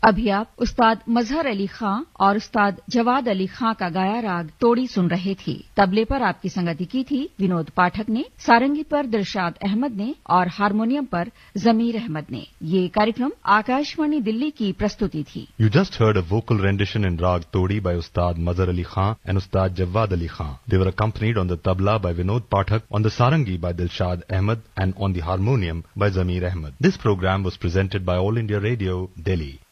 अभी आप उस्ताद मजहर अली खां और उस्ताद जवाद अली खां का गाया राग तोड़ी सुन रहे थे। तबले पर आपकी संगति की थी विनोद पाठक ने, सारंगी पर दिलशाद अहमद ने और हारमोनियम पर जमीर अहमद ने। ये कार्यक्रम आकाशवाणी दिल्ली की प्रस्तुति थी। You just heard a vocal rendition in Rag Todi by Ustad Mazhar Ali Khan and Ustad Jawad Ali Khan. They were accompanied on the tabla by Vinod Pathak, on the sarangi by Dilshad Ahmed and on the harmonium by Zamir Ahmed. This program was presented by All India Radio, Delhi.